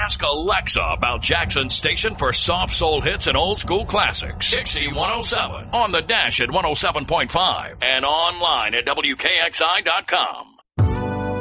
Ask Alexa about Jackson's station for soft soul hits and old school classics. Dixie 107 on the Dash at 107.5 and online at WKXI.com.